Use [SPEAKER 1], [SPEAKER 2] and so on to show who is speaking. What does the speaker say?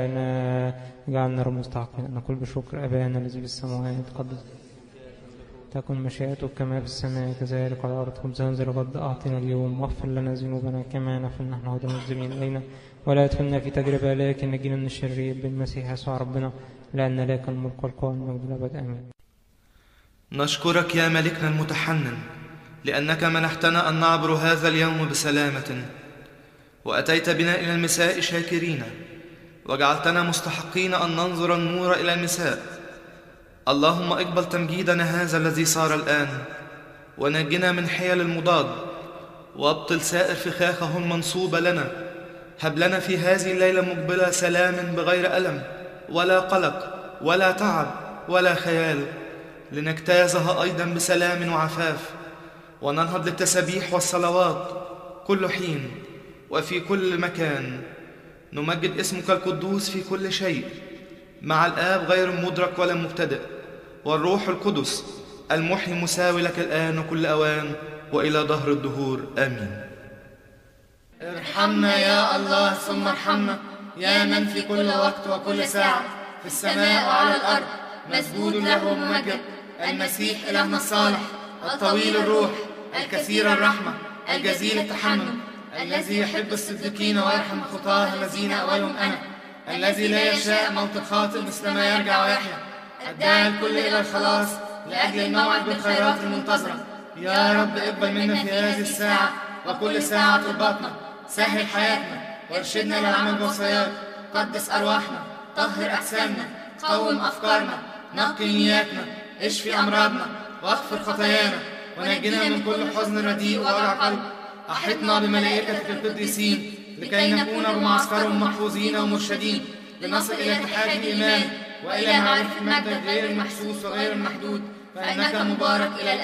[SPEAKER 1] جعلنا مستحقين أن نقول بشكر أبانا الذي في السماوات قدس تكن مشيئتك كما في السماء كذلك على الأرض. خبزنا الغد أعطنا اليوم، واغفر لنا ذنوبنا كما نغفر نحن أيضا المذنبين إلينا، ولا تدخلنا في تجربة لكن نجينا من الشرير بالمسيح يسوع ربنا، لأن لك الملك والقوة والمجد الأبد آمين.
[SPEAKER 2] نشكرك يا ملكنا المتحنن لأنك منحتنا أن نعبر هذا اليوم بسلامة، وأتيت بنا إلى المساء شاكرين، وجعلتنا مستحقين أن ننظر النور إلى المساء. اللهم اقبل تمجيدنا هذا الذي صار الآن، ونجنا من حيل المضاد، وابطل سائر فخاخه المنصوبة لنا. هب لنا في هذه الليلة مقبلة سلام بغير ألم ولا قلق ولا تعب ولا خيال، لنجتازها أيضا بسلام وعفاف، وننهض للتسبيح والصلوات كل حين وفي كل مكان، نمجد اسمك القدوس في كل شيء، مع الآب غير مدرك ولا مبتدئ، والروح القدس المحيي مساوي لك الآن وكل أوان وإلى دهر الدهور آمين.
[SPEAKER 3] ارحمنا يا الله ثم ارحمنا، يا من في كل وقت وكل ساعة في السماء وعلى الأرض مسجود له وممجد، المسيح إلهنا الصالح الطويل الروح الكثير الرحمة الجزيل التحمل، الذي يحب الصديقين ويرحم الخطاة الذين أولهم أنا، الذي لا يشاء موت الخاطئ مثل ما يرجع ويحيا، الداعي الكل إلى الخلاص لأجل الموعد بالخيرات المنتظرة. يا رب اقبل منا في هذه الساعة وكل ساعة طلباتنا، سهل حياتنا وارشدنا للعمل بوصاياك، قدس أرواحنا، طهر أجسامنا، قوم أفكارنا، نقي نياتنا، اشفي أمراضنا واغفر خطايانا، ونجنا من كل حزن رديء ووجع قلب. أحطنا بملائكتك القديسين لكي نكون بمعسكرهم محفوظين ومرشدين، لنصل إلى اتحاد الإيمان وإلى معرفة مجدك غير المحسوس وغير المحدود، فإنك مبارك إلى الأبد.